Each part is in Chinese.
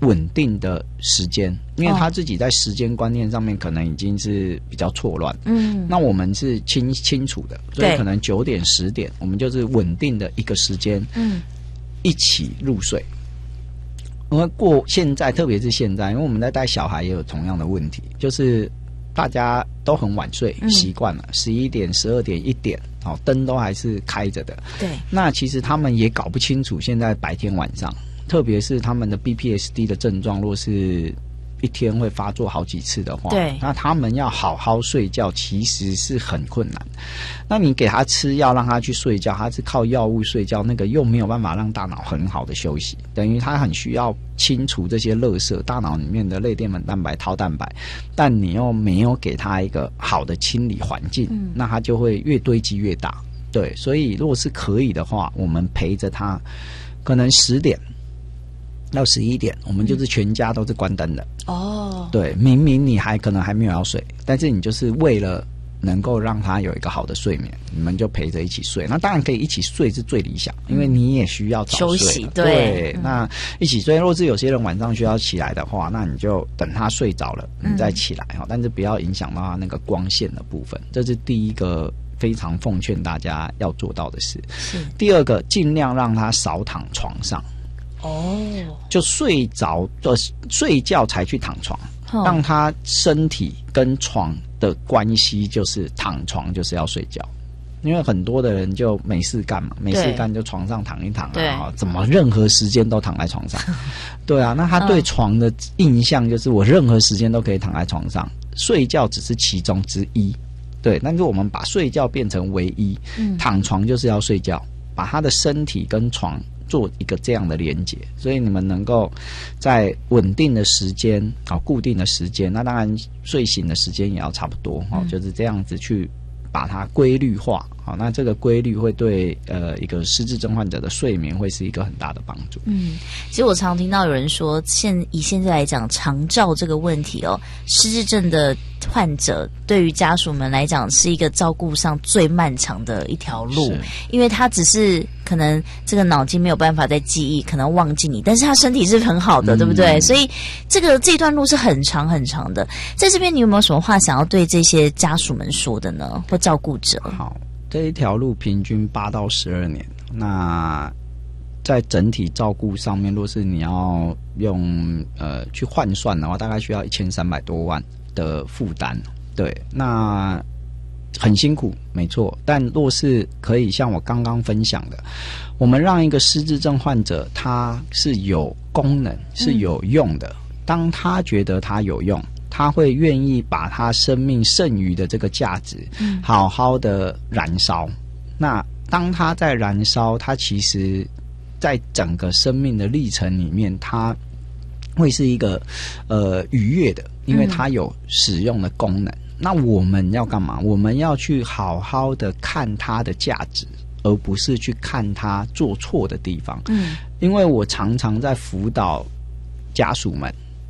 稳定的时间，因为他自己在时间观念上面可能已经是比较错乱。那我们是清楚的，所以可能9点10点，我们就是稳定的一个时间，一起入睡。因为现在，特别是现在，因为我们在带小孩也有同样的问题，就是大家都很晚睡，习惯了11点、12点、1点，灯都还是开着的。对，那其实他们也搞不清楚现在白天晚上，特别是他们的 BPSD 的症状，若是一天会发作好几次的话，对，那他们要好好睡觉其实是很困难。那你给他吃药让他去睡觉，他是靠药物睡觉，那个又没有办法让大脑很好的休息，等于他很需要清除这些垃圾，大脑里面的类淀粉蛋白、tau蛋白，但你又没有给他一个好的清理环境，那他就会越堆积越大。对，所以如果是可以的话，我们陪着他，可能10点到11点，我们就是全家都是关灯的。对，明明你可能还没有要睡，但是你就是为了能够让他有一个好的睡眠，你们就陪着一起睡。那当然可以一起睡是最理想，因为你也需要早睡休息。对，那一起睡。若是有些人晚上需要起来的话，那你就等他睡着了，你再起来但是不要影响到他那个光线的部分，这是第一个非常奉劝大家要做到的事。第二个，尽量让他少躺床上。就睡觉才去躺床，让他身体跟床的关系就是躺床就是要睡觉。因为很多的人就没事干嘛，没事干就床上躺一躺啊，怎么任何时间都躺在床上？对啊，那他对床的印象就是我任何时间都可以躺在床上，睡觉只是其中之一。对，但是我们把睡觉变成唯一，躺床就是要睡觉，把他的身体跟床做一个这样的连结，所以你们能够在稳定的时间固定的时间，那当然睡醒的时间也要差不多就是这样子去把它规律化。那这个规律会对一个失智症患者的睡眠会是一个很大的帮助。 其实我常听到有人说，以现在来讲，长照这个问题失智症的患者对于家属们来讲是一个照顾上最漫长的一条路，因为他只是可能这个脑筋没有办法再记忆，可能忘记你，但是他身体是很好的，对不对？所以这段路是很长很长的。在这边你有没有什么话想要对这些家属们说的呢？或照顾者？ 好，这一条路平均8到12年，那在整体照顾上面，若是你要用去换算的话，大概需要1300多万的负担。对，那很辛苦没错，但若是可以像我刚刚分享的，我们让一个失智症患者他是有功能是有用的，当他觉得他有用，他会愿意把他生命剩余的这个价值好好的燃烧。那当他在燃烧，他其实在整个生命的历程里面，他会是一个愉悦的，因为它有使用的功能。那我们要干嘛？我们要去好好的看它的价值，而不是去看它做错的地方。因为我常常在辅导家属们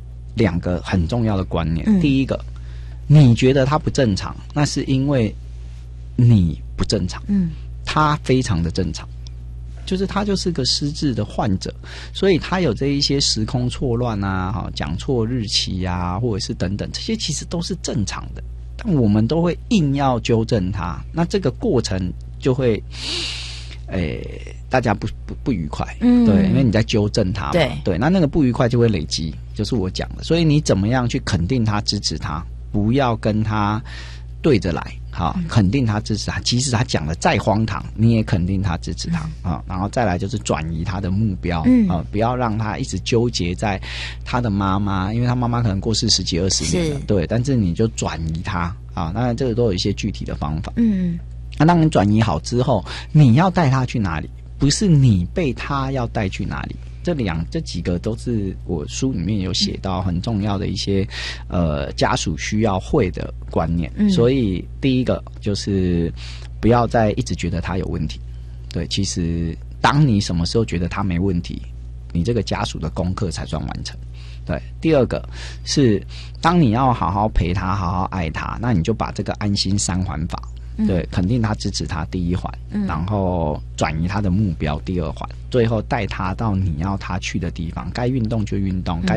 2个很重要的观念。第一个，你觉得他不正常，那是因为你不正常。他非常的正常。就是他就是个失智的患者，所以他有这一些时空错乱啊，讲错日期啊，或者是等等，这些其实都是正常的，但我们都会硬要纠正他，那这个过程就会大家不愉快。对，因为你在纠正他嘛。对，那个不愉快就会累积，就是我讲的。所以你怎么样去肯定他、支持他，不要跟他对着来。肯定他支持他，即使他讲的再荒唐，你也肯定他支持他然后再来就是转移他的目标不要让他一直纠结在他的妈妈，因为他妈妈可能过世10几20年了，对，但是你就转移他当然这个都有一些具体的方法。那当你转移好之后，你要带他去哪里，不是你被他要带去哪里。这几个都是我书里面有写到很重要的一些家属需要会的观念。所以第一个就是不要再一直觉得他有问题。对，其实当你什么时候觉得他没问题，你这个家属的功课才算完成。对，第二个是当你要好好陪他，好好爱他，那你就把这个安心3环法。对，肯定他、支持他第1环，然后转移他的目标第2环，最后带他到你要他去的地方，该运动就运动，该